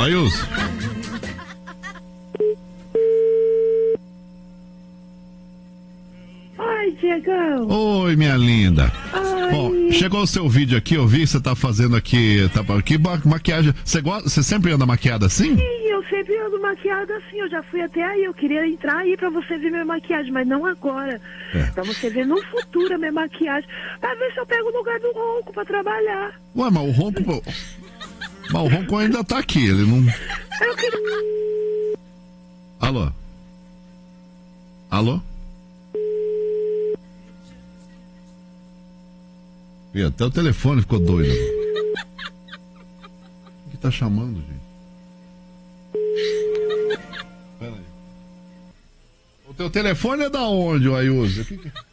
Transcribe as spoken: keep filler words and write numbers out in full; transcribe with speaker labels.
Speaker 1: Ailson.
Speaker 2: Oi, Diegão.
Speaker 1: Oi, minha linda.
Speaker 2: Ai.
Speaker 1: Bom, chegou o seu vídeo aqui, eu vi que você tá fazendo aqui, tá, que ma- maquiagem. Você gosta, você sempre anda maquiada assim?
Speaker 2: Sim, eu sempre ando maquiada assim, eu já fui até aí, eu queria entrar aí pra você ver minha maquiagem, mas não agora.
Speaker 1: É.
Speaker 2: Pra você ver no futuro a minha maquiagem, pra ver se eu pego o lugar do Ronco pra trabalhar.
Speaker 1: Ué, mas o Ronco, pô, mas o Ronco ainda tá aqui, ele não...
Speaker 2: Eu queria...
Speaker 1: Alô? Alô? E até o telefone ficou doido. O que tá chamando, gente? Pera aí. O teu telefone é da onde, Ailson? O que que...